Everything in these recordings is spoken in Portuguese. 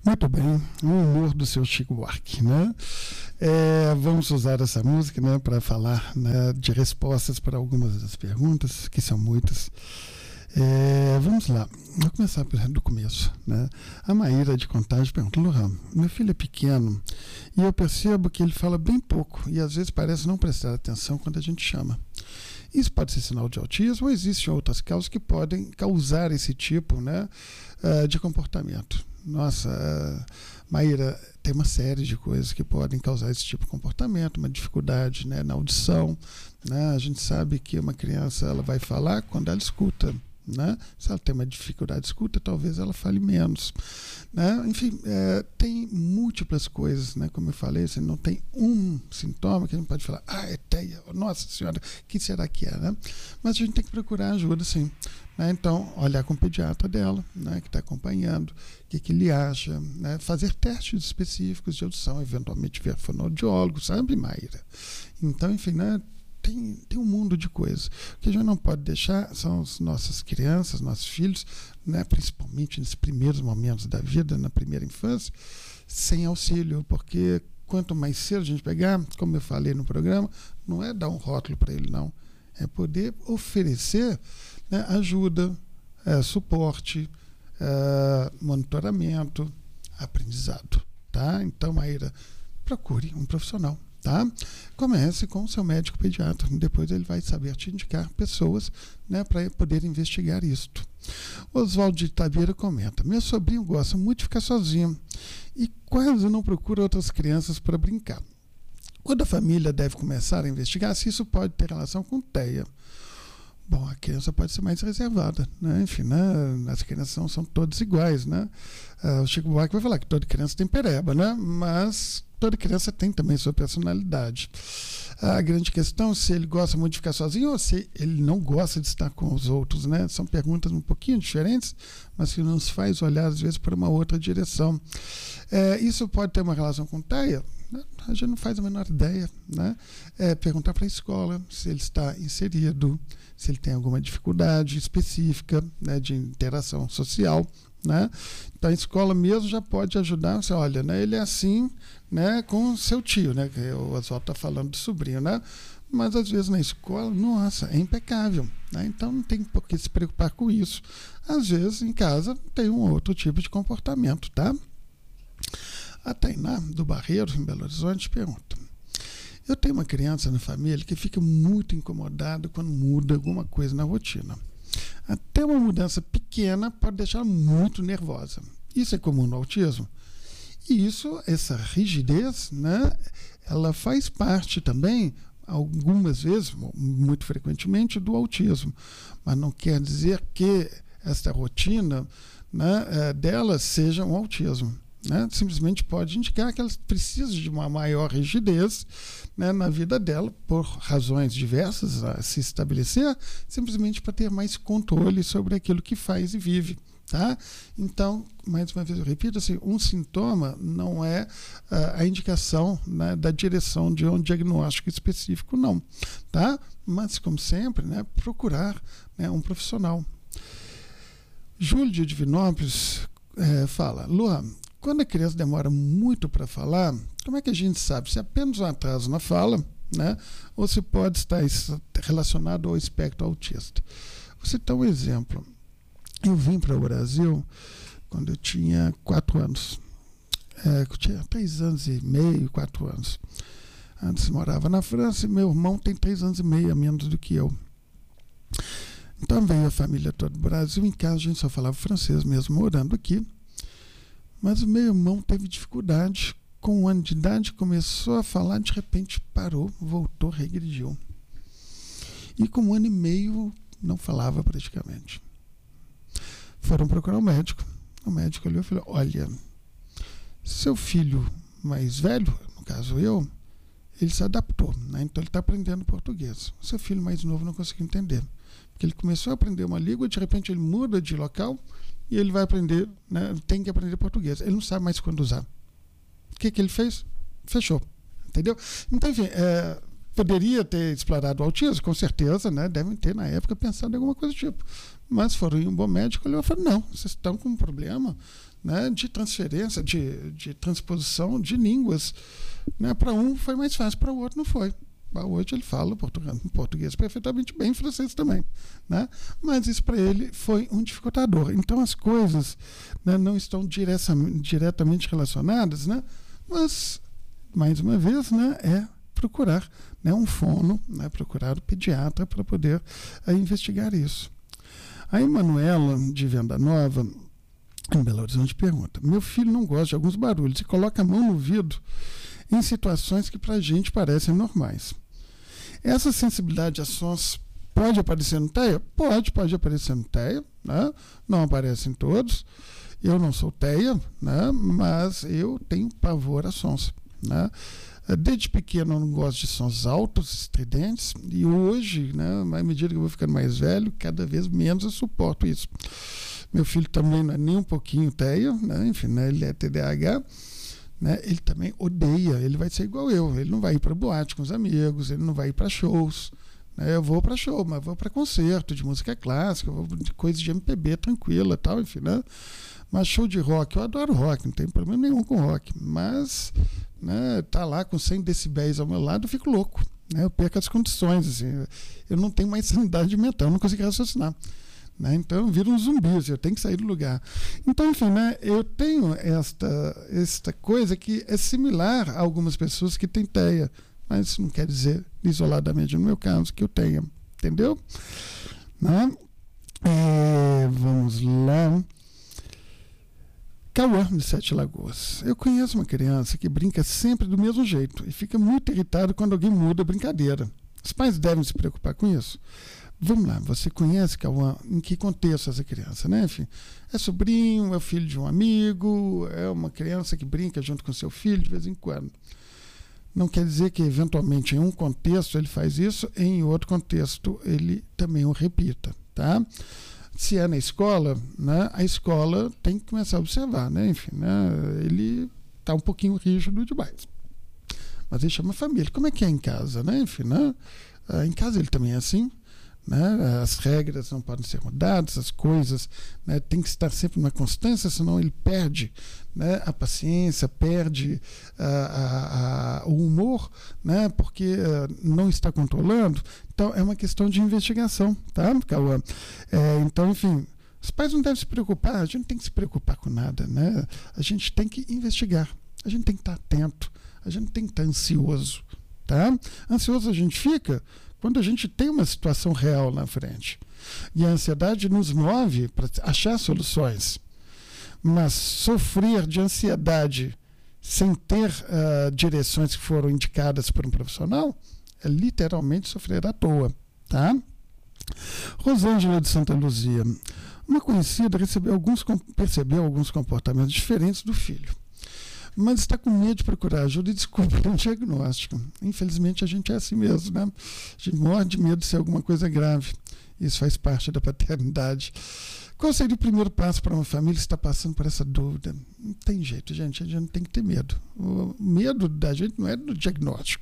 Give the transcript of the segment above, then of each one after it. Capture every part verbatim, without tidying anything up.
Muito bem, o humor do seu Chico Buarque, né? É, vamos usar essa música, né, para falar, né, de respostas para algumas das perguntas, que são muitas. É, vamos lá, vou começar do começo, né? A Maíra de Contagem pergunta: Lohan, meu filho é pequeno e eu percebo que ele fala bem pouco e às vezes parece não prestar atenção quando a gente chama. Isso pode ser sinal de autismo ou existem outras causas que podem causar esse tipo, né, de comportamento? Nossa, Maíra, tem uma série de coisas que podem causar esse tipo de comportamento, uma dificuldade, né, na audição, né? A gente sabe que uma criança ela vai falar quando ela escuta, né? Se ela tem uma dificuldade de escuta, talvez ela fale menos, né? Enfim, é, tem múltiplas coisas, né? Como eu falei, você não tem um sintoma que a gente pode falar, ah, é teia, nossa senhora, o que será que é, né? Mas a gente tem que procurar ajuda, sim, né? Então, olhar com o pediatra dela, né, que está acompanhando, o que, que ele acha, né? Fazer testes específicos de audição, eventualmente ver fonoaudiólogo, sabe, Maíra? Então, enfim, né? Tem, tem um mundo de coisas. O que a gente não pode deixar são as nossas crianças, nossos filhos, né, principalmente nesses primeiros momentos da vida, na primeira infância, sem auxílio, porque quanto mais cedo a gente pegar, como eu falei no programa, não é dar um rótulo para ele, não. É poder oferecer, né, ajuda, é, suporte, é, monitoramento, aprendizado. Tá? Então, Maíra, procure um profissional. Tá? Comece com o seu médico pediatra, depois ele vai saber te indicar pessoas, né, para poder investigar isto. Oswaldo de Itabeira comenta: meu sobrinho gosta muito de ficar sozinho e quase não procura outras crianças para brincar. Quando a família deve começar a investigar se isso pode ter relação com teia? Bom, a criança pode ser mais reservada, né? Enfim, né? As crianças são, são todas iguais, né? Uh, o Chico Buarque vai falar que toda criança tem pereba, né? Mas toda criança tem também sua personalidade. A grande questão é se ele gosta muito de ficar sozinho ou se ele não gosta de estar com os outros, né? São perguntas um pouquinho diferentes, mas que nos faz olhar às vezes para uma outra direção. É, isso pode ter uma relação com teia? A gente não faz a menor ideia, né? É perguntar para a escola se ele está inserido, se ele tem alguma dificuldade específica, né, de interação social, né? Então a escola mesmo já pode ajudar. Você olha, né, ele é assim, né, com seu tio, né, que o Oswaldo está falando do sobrinho, né? Mas às vezes na escola, nossa, é impecável, né? Então não tem por que se preocupar com isso. Às vezes em casa tem um outro tipo de comportamento, tá? A Tainá, do Barreiro, em Belo Horizonte, pergunta: eu tenho uma criança na família que fica muito incomodada quando muda alguma coisa na rotina. Até uma mudança pequena pode deixar muito nervosa. Isso é comum no autismo? E isso, essa rigidez, né, ela faz parte também, algumas vezes, muito frequentemente, do autismo. Mas não quer dizer que essa rotina, né, dela seja um autismo. Né? Simplesmente pode indicar que ela precisa de uma maior rigidez, né, na vida dela, por razões diversas a se estabelecer, simplesmente para ter mais controle sobre aquilo que faz e vive. Tá? Então, mais uma vez eu repito, assim, um sintoma não é uh, a indicação, né, da direção de um diagnóstico específico, não. Tá? Mas, como sempre, né, procurar, né, um profissional. Júlio de Divinópolis é, fala: Luan, quando a criança demora muito para falar, como é que a gente sabe se é apenas um atraso na fala, né, ou se pode estar relacionado ao espectro autista? Vou citar um exemplo. Eu vim para o Brasil quando eu tinha quatro anos. É, eu tinha três anos e meio, quatro anos. Antes morava na França e meu irmão tem três anos e meio a menos do que eu. Então veio a família toda do Brasil. Em casa a gente só falava francês mesmo, morando aqui. Mas o meu irmão teve dificuldade. Com um ano de idade começou a falar, de repente parou, voltou, regrediu. E com um ano e meio não falava praticamente. Foram procurar um médico. O médico olhou e falou: olha, seu filho mais velho, no caso eu, ele se adaptou, né? Então ele está aprendendo português. O seu filho mais novo não conseguiu entender. Porque ele começou a aprender uma língua, de repente ele muda de local e ele vai aprender, né? Tem que aprender português. Ele não sabe mais quando usar. O que, que ele fez? Fechou. Entendeu? Então, enfim, é, Poderia ter explorado o autismo, com certeza, né? Devem ter, na época, pensado em alguma coisa do tipo. Mas foram em um bom médico, ele falou, não, vocês estão com um problema, né, de transferência, de, de transposição de línguas. Né? Para um foi mais fácil, para o outro não foi. Hoje ele fala português, português perfeitamente bem, francês também. Né? Mas isso para ele foi um dificultador. Então as coisas, né, não estão direta, diretamente relacionadas, né? Mas, mais uma vez, né, é procurar, né, um fono, né, procurar o pediatra para poder é, investigar isso. A Emanuela, de Venda Nova, em Belo Horizonte, pergunta: meu filho não gosta de alguns barulhos e coloca a mão no ouvido em situações que para a gente parecem normais. Essa sensibilidade a sons pode aparecer no TEA? Pode, pode aparecer no TEA, né? Não aparece em todos. Eu não sou TEA, né? Mas eu tenho pavor a sons. Né? Desde pequeno eu não gosto de sons altos, estridentes, e hoje, né, à medida que eu vou ficando mais velho, cada vez menos eu suporto isso. Meu filho também não é nem um pouquinho TEA, né? Enfim, né, ele é T D A H. Né, ele também odeia, ele vai ser igual eu, ele não vai ir para boate com os amigos, ele não vai ir para shows, né, eu vou para show, mas vou para concerto de música clássica, vou de coisa de M P B tranquila, tal, enfim, né, mas show de rock, eu adoro rock, não tem problema nenhum com rock, mas, né, tá lá com cem decibéis ao meu lado, eu fico louco, né, eu perco as condições, assim, eu não tenho mais sanidade mental, eu não consigo raciocinar. Né? Então vira um zumbi, eu tenho que sair do lugar. Então, enfim, né, eu tenho esta, esta coisa que é similar a algumas pessoas que têm TEA, mas isso não quer dizer, isoladamente no meu caso, que eu tenha. Entendeu? Né? É, vamos lá. Cauã, de Sete Lagoas. Eu conheço uma criança que brinca sempre do mesmo jeito e fica muito irritado quando alguém muda a brincadeira. Os pais devem se preocupar com isso. Vamos lá, você conhece, Cauã, em que contexto essa criança, né? Enfim, é sobrinho, é filho de um amigo, é uma criança que brinca junto com seu filho de vez em quando. Não quer dizer que, eventualmente, em um contexto ele faz isso, em outro contexto ele também o repita, tá? Se é na escola, né, a escola tem que começar a observar, né? Enfim, né, ele está um pouquinho rígido demais. Mas ele chama família. Como é que é em casa, né? Enfim, né? Em casa ele também é assim. Né? As regras não podem ser mudadas, as coisas, né, tem que estar sempre numa constância, senão ele perde, né, a paciência, perde a, a, a, o humor, né, porque uh, não está controlando. Então é uma questão de investigação, tá, Cauã? É, então, enfim, os pais não devem se preocupar, a gente não tem que se preocupar com nada, né? A gente tem que investigar, a gente tem que estar atento, a gente tem que estar ansioso, tá? Ansioso a gente fica quando a gente tem uma situação real na frente. E a ansiedade nos move para achar soluções. Mas sofrer de ansiedade sem ter uh, direções que foram indicadas por um profissional é literalmente sofrer à toa. Tá? Rosângela de Santa Luzia. Uma conhecida recebeu alguns, percebeu alguns comportamentos diferentes do filho, mas está com medo de procurar ajuda e descobrir um diagnóstico. Infelizmente, a gente é assim mesmo, né? A gente morre de medo de ser alguma coisa grave. Isso faz parte da paternidade. Qual seria o primeiro passo para uma família que está passando por essa dúvida? Não tem jeito, gente. A gente não tem que ter medo. O medo da gente não é do diagnóstico.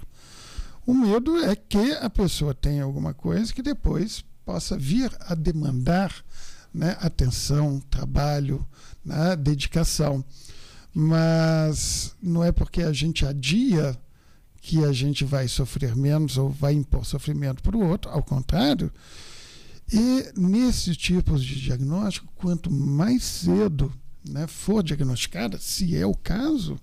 O medo é que a pessoa tenha alguma coisa que depois possa vir a demandar, né, atenção, trabalho, né, dedicação. Mas não é porque a gente adia que a gente vai sofrer menos ou vai impor sofrimento para o outro, ao contrário. E nesses tipos de diagnóstico, quanto mais cedo, né, for diagnosticada, se é o caso,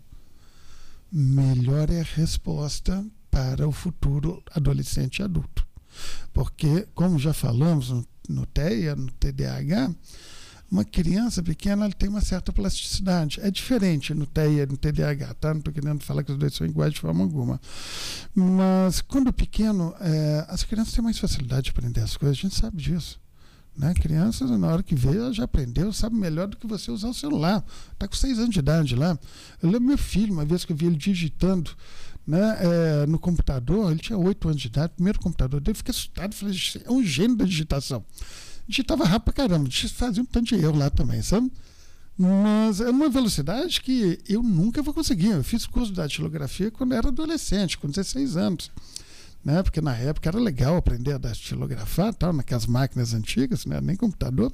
melhor é a resposta para o futuro adolescente e adulto. Porque, como já falamos no, no TEA, no T D A H, uma criança pequena ela tem uma certa plasticidade. É diferente no TEA e no T D A H, tá? Não estou querendo falar que os dois são iguais de forma alguma. Mas quando pequeno, é, as crianças têm mais facilidade de aprender as coisas, a gente sabe disso. Né? Crianças, na hora que veio, ela já aprendeu, sabe melhor do que você usar o celular. Está com seis anos de idade lá. Eu lembro meu filho, uma vez que eu vi ele digitando, né, é, no computador, ele tinha oito anos de idade, o primeiro computador dele, eu fiquei assustado, falei, é um gênio da digitação. Digitava rápido pra caramba, fazia um tanto de erro lá também, sabe? Mas é uma velocidade que eu nunca vou conseguir. Eu fiz curso de datilografia quando era adolescente, com dezesseis anos. né? Porque na época era legal aprender a datilografar, tal, naquelas máquinas antigas, né? Nem computador.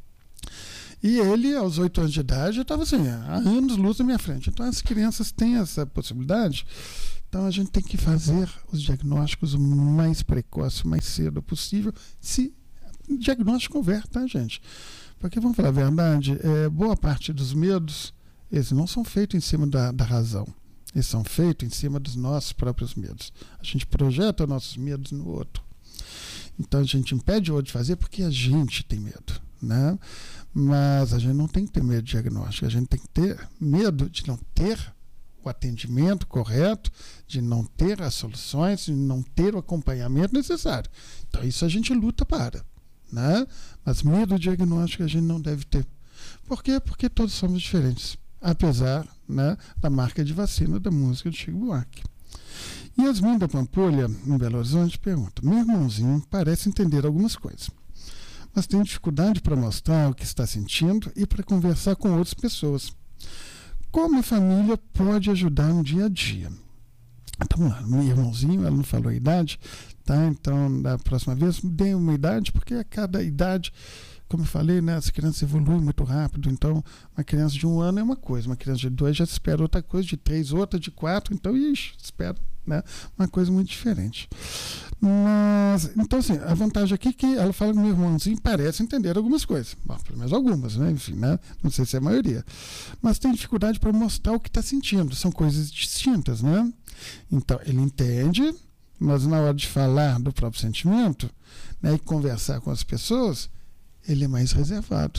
E ele, aos oito anos de idade, estava assim, há anos luz na minha frente. Então as crianças têm essa possibilidade. Então a gente tem que fazer os diagnósticos o mais precoce, o mais cedo possível, se o diagnóstico houver, tá, gente? Porque, vamos falar a verdade, é, boa parte dos medos, eles não são feitos em cima da, da razão. Eles são feitos em cima dos nossos próprios medos. A gente projeta nossos medos no outro. Então a gente impede o outro de fazer porque a gente tem medo, né? Mas a gente não tem que ter medo de diagnóstico, a gente tem que ter medo de não ter o atendimento correto, de não ter as soluções, de não ter o acompanhamento necessário. Então isso a gente luta para, né? Mas medo de diagnóstico a gente não deve ter. Por quê? Porque todos somos diferentes, apesar, né, da marca de vacina da música de Chico Buarque. Yasmin da Pampulha, em Belo Horizonte, pergunta: meu irmãozinho parece entender algumas coisas, mas tem dificuldade para mostrar o que está sentindo e para conversar com outras pessoas. Como a família pode ajudar no dia a dia? Então, vamos lá, meu irmãozinho, ela não falou a idade, tá? Então, da próxima vez, dê uma idade, porque a cada idade, como eu falei, né, as crianças evoluem muito rápido. Então, uma criança de um ano é uma coisa, uma criança de dois já espera outra coisa, de três outra, de quatro, então, ixi, espera, né, uma coisa muito diferente. Mas, então, assim, a vantagem aqui é que ela fala que meu irmãozinho parece entender algumas coisas. Bom, pelo menos algumas, né? Enfim, né? Não sei se é a maioria. Mas tem dificuldade para mostrar o que está sentindo. São coisas distintas, né? Então, ele entende, mas na hora de falar do próprio sentimento, né, e conversar com as pessoas, ele é mais reservado.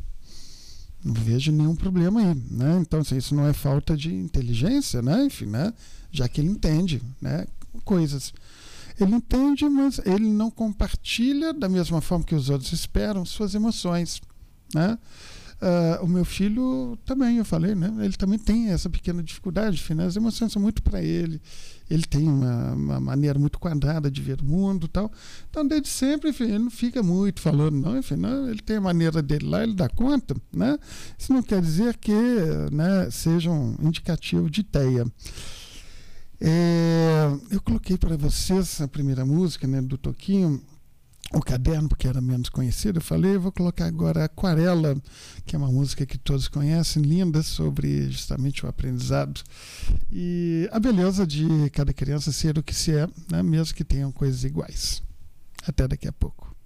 Não vejo nenhum problema aí, né? Então, assim, isso não é falta de inteligência, né? Enfim, né? Já que ele entende, né, coisas. Ele entende, mas ele não compartilha da mesma forma que os outros esperam suas emoções, né? Uh, o meu filho também, eu falei, né? Ele também tem essa pequena dificuldade, enfim, né? As emoções são muito para ele. Ele tem uma, uma maneira muito quadrada de ver o mundo e tal. Então, desde sempre, enfim, ele não fica muito falando, não, enfim, né? Ele tem a maneira dele lá, ele dá conta, né? Isso não quer dizer que, né, seja um indicativo de ideia. É, eu coloquei para vocês a primeira música, né, do Toquinho, o Caderno, porque era menos conhecido. Eu falei, eu vou colocar agora Aquarela, que é uma música que todos conhecem, linda, sobre justamente o aprendizado e a beleza de cada criança ser o que se é, né, mesmo que tenham coisas iguais. Até daqui a pouco.